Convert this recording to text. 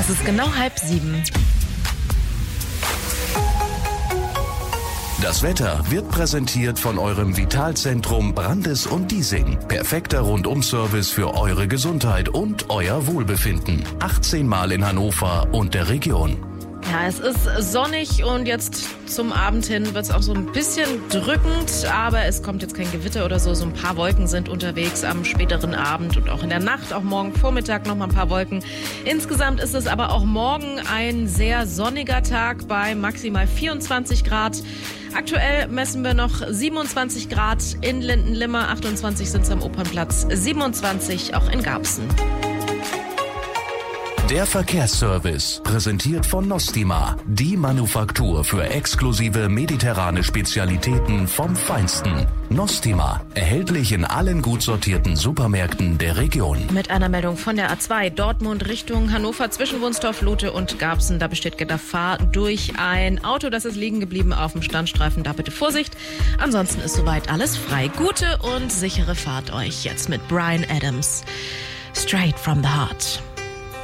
Es ist genau 6:30. Das Wetter wird präsentiert von eurem Vitalzentrum Brandes und Diesing. Perfekter Rundum-Service für eure Gesundheit und euer Wohlbefinden. 18 Mal in Hannover und der Region. Ja, es ist sonnig und jetzt zum Abend hin wird es auch so ein bisschen drückend, aber es kommt jetzt kein Gewitter oder so. So ein paar Wolken sind unterwegs am späteren Abend und auch in der Nacht, auch morgen Vormittag noch mal ein paar Wolken. Insgesamt ist es aber auch morgen ein sehr sonniger Tag bei maximal 24 Grad. Aktuell messen wir noch 27 Grad in Lindenlimmer, 28 sind es am Opernplatz, 27 auch in Garbsen. Der Verkehrsservice, präsentiert von Nostima, die Manufaktur für exklusive mediterrane Spezialitäten vom Feinsten. Nostima, erhältlich in allen gut sortierten Supermärkten der Region. Mit einer Meldung von der A2 Dortmund Richtung Hannover zwischen Wunstorf, Lute und Garbsen. Da besteht Gefahr durch ein Auto, das ist liegen geblieben auf dem Standstreifen. Da bitte Vorsicht. Ansonsten ist soweit alles frei. Gute und sichere Fahrt euch jetzt mit Bryan Adams. Straight from the Heart.